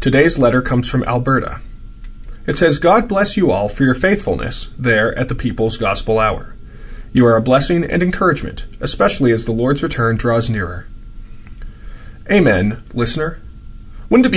Today's letter comes from Alberta. It says, God bless you all for your faithfulness there at the People's Gospel Hour. You are a blessing and encouragement, especially as the Lord's return draws nearer. Amen, listener. Wouldn't it be